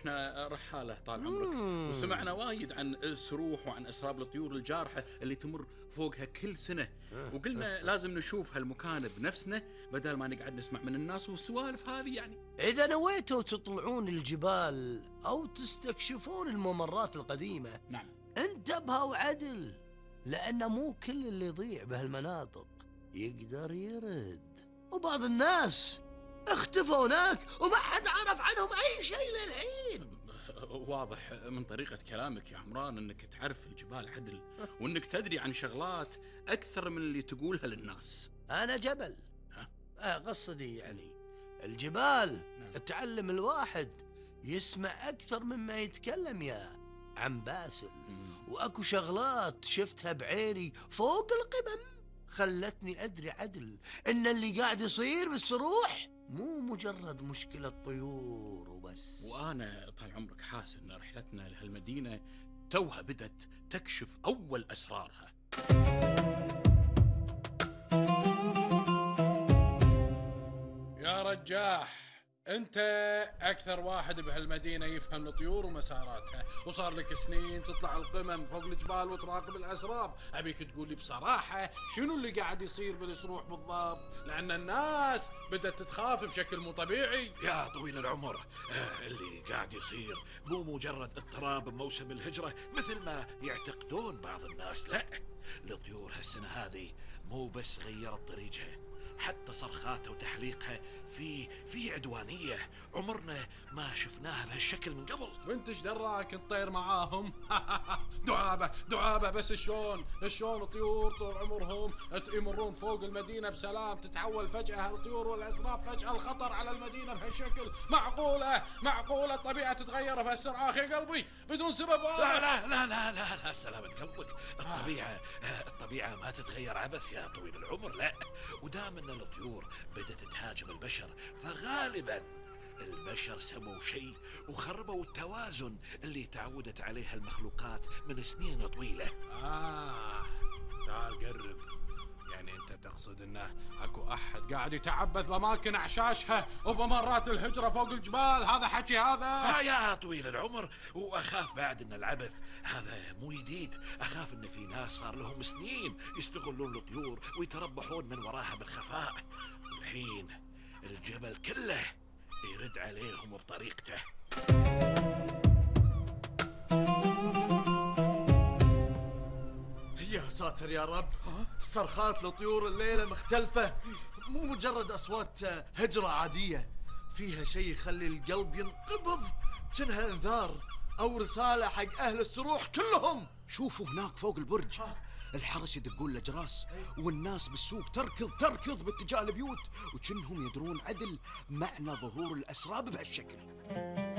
احنا رحالة طال عمرك، وسمعنا وايد عن السروح وعن أسراب الطيور الجارحة اللي تمر فوقها كل سنة، وقلنا لازم نشوف هالمكان بنفسنا بدل ما نقعد نسمع من الناس والسوالف هذه يعني. إذا نويتوا تطلعون الجبال أو تستكشفون الممرات القديمة، نعم، انتبهوا وعدل، لأن مو كل اللي يضيع بهالمناطق يقدر يرد، وبعض الناس اختفوا هناك وما حد عرف عنهم أي شيء للحين. واضح من طريقة كلامك يا عمران أنك تعرف الجبال عدل، وأنك تدري عن شغلات أكثر من اللي تقولها للناس. أنا جبل، قصدي يعني الجبال تعلم الواحد يسمع أكثر مما يتكلم يا عم باسل. وأكو شغلات شفتها بعيني فوق القمم خلتني أدري عدل إن اللي قاعد يصير بالسروح مو مجرد مشكلة طيور وبس. وأنا طال عمرك حاس إن رحلتنا لهالمدينة توها بدت تكشف أول أسرارها. يا رجاح، انت اكثر واحد بهالمدينة يفهم الطيور ومساراتها، وصار لك سنين تطلع القمم فوق الجبال وتراقب الاسراب. ابيك تقول لي بصراحة شنو اللي قاعد يصير بالسروح بالضبط، لان الناس بدأت تخاف بشكل مو طبيعي. يا طويل العمر، اللي قاعد يصير مو مجرد اضطراب بموسم الهجرة مثل ما يعتقدون بعض الناس، لا، الطيور هالسنة هذه مو بس غيرت طريقها، حتى صرخاتها وتحليقها في عدوانية عمرنا ما شفناها بهالشكل من قبل. وانت ايش دراك تطير معاهم؟ دعابة بس شلون الطيور طول عمرهم يمرون فوق المدينة بسلام، تتحول فجأة الطيور والأسراب فجأة الخطر على المدينة بهالشكل؟ معقولة الطبيعة تتغير بهالسرعة أخي قلبي بدون سبب؟ لا سلامة قلبك، الطبيعة ما تتغير عبث يا طويل العمر، لا، ودام ان الطيور بدأت تهاجم البشر فغالبا البشر سووا شيء وخربوا التوازن اللي تعودت عليه المخلوقات من سنين طويلة. تعال قرب، يعني انت تقصد انه اكو احد قاعد يتعبث باماكن اعشاشها وبمرات الهجرة فوق الجبال؟ هذا حكي هذا؟ يا طويل العمر، واخاف بعد ان العبث هذا مو جديد، اخاف ان في ناس صار لهم سنين يستغلون الطيور ويتربحون من وراها بالخفاء، والحين الجبل كله يرد عليهم بطريقته. يا ساتر يا رب، صرخات الطيور الليلة مختلفة، مو مجرد أصوات هجرة عادية، فيها شيء يخلي القلب ينقبض، كأنها انذار أو رسالة حق أهل السروح كلهم. شوفوا هناك فوق البرج الحرس يدقون الأجراس، والناس بالسوق تركض باتجاه البيوت، وكأنهم يدرون عدل معنى ظهور الأسراب بهالشكل.